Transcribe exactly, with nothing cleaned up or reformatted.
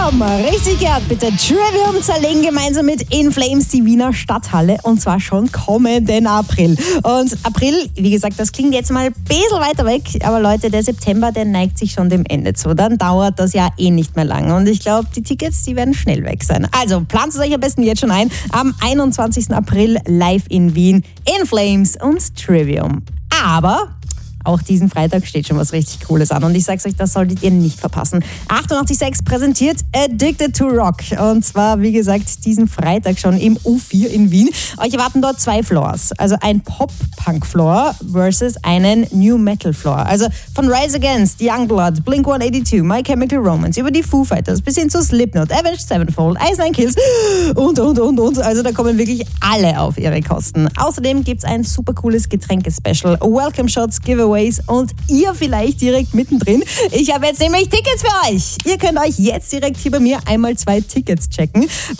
Trivium! Richtig gehört, bitte. Trivium zerlegen gemeinsam mit In Flames die Wiener Stadthalle und zwar schon kommenden April. Und April, wie gesagt, das klingt jetzt mal ein bisschen weiter weg, aber Leute, der September, der neigt sich schon dem Ende zu. Dann dauert das ja eh nicht mehr lang und ich glaube, die Tickets, die werden schnell weg sein. Also plant es euch am besten jetzt schon ein. Am einundzwanzigsten April live in Wien. In Flames und Trivium. Aber auch diesen Freitag steht schon was richtig Cooles an und ich sag's euch, das solltet ihr nicht verpassen. achtundachtzig Komma sechs präsentiert Addicted to Rock und zwar, wie gesagt, diesen Freitag schon im U vier in Wien. Euch erwarten dort zwei Floors, also ein Pop-Punk-Floor versus einen New-Metal-Floor. Also von Rise Against, Youngblood, Blink one eighty-two, My Chemical Romance, über die Foo Fighters bis hin zu Slipknot, Avenged Sevenfold, Ice Nine Kills und, und, und, und. Also da kommen wirklich alle auf ihre Kosten. Außerdem gibt's ein super cooles Getränke-Special, Welcome Shots, Giveaway und ihr vielleicht direkt mittendrin. Ich habe jetzt nämlich Tickets für euch. Ihr könnt euch jetzt direkt hier bei mir einmal zwei Tickets checken.